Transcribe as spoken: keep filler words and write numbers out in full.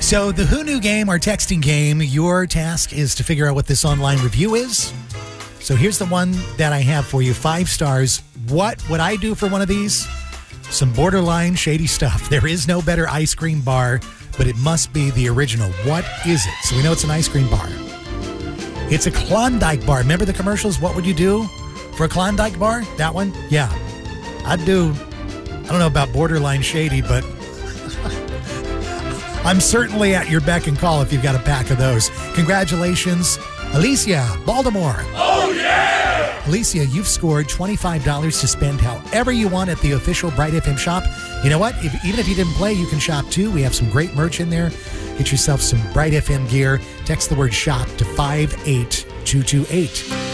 So the Who Knew game, our texting game, your task is to figure out what this online review is. So here's the one that I have for you. Five stars. What would I do for one of these? Some borderline shady stuff. There is no better ice cream bar, but it must be the original. What is it? So we know it's an ice cream bar. It's a Klondike bar. Remember the commercials? What would you do for a Klondike bar? That one? Yeah. I'd do, I don't know about borderline shady, but I'm certainly at your beck and call if you've got a pack of those. Congratulations, Alicia, Baltimore. Oh, yeah! Alicia, you've scored twenty-five dollars to spend however you want at the official Bright F M shop. You know what? If, even if you didn't play, you can shop too. We have some great merch in there. Get yourself some Bright F M gear. Text the word shop to five eight two two eight.